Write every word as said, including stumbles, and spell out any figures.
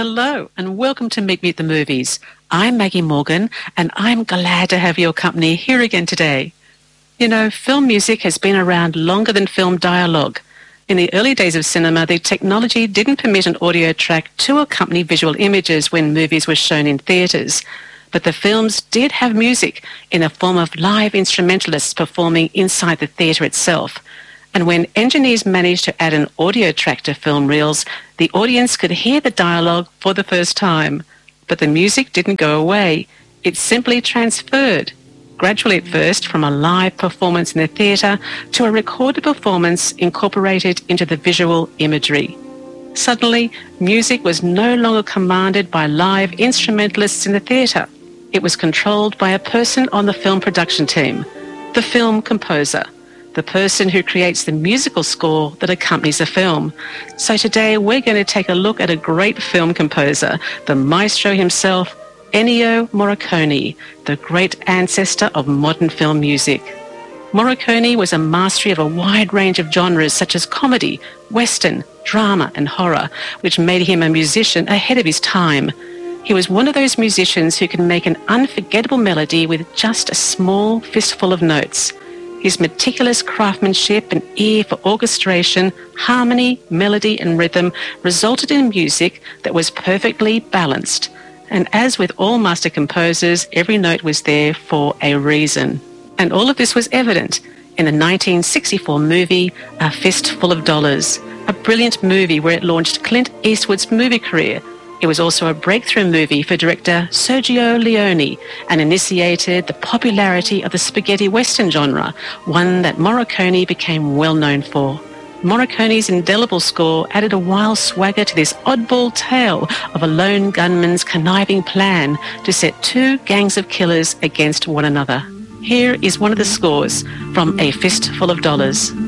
Hello and welcome to Meet Me at the Movies. I'm Maggie Morgan and I'm glad to have your company here again today. You know, film music has been around longer than film dialogue. In the early days of cinema, the technology didn't permit an audio track to accompany visual images when movies were shown in theatres. But the films did have music in the form of live instrumentalists performing inside the theatre itself. And when engineers managed to add an audio track to film reels, the audience could hear the dialogue for the first time. But the music didn't go away. It simply transferred, gradually at first from a live performance in the theatre to a recorded performance incorporated into the visual imagery. Suddenly, music was no longer commanded by live instrumentalists in the theatre. It was controlled by a person on the film production team, the film composer, the person who creates the musical score that accompanies a film. So today we're going to take a look at a great film composer, the maestro himself, Ennio Morricone, the great ancestor of modern film music. Morricone was a master of a wide range of genres such as comedy, western, drama and horror, which made him a musician ahead of his time. He was one of those musicians who can make an unforgettable melody with just a small fistful of notes. His meticulous craftsmanship and ear for orchestration, harmony, melody and rhythm resulted in music that was perfectly balanced. And as with all master composers, every note was there for a reason. And all of this was evident in the nineteen sixty-four movie A Fistful of Dollars, a brilliant movie where it launched Clint Eastwood's movie career. It was also a breakthrough movie for director Sergio Leone and initiated the popularity of the spaghetti western genre, one that Morricone became well known for. Morricone's indelible score added a wild swagger to this oddball tale of a lone gunman's conniving plan to set two gangs of killers against one another. Here is one of the scores from A Fistful of Dollars.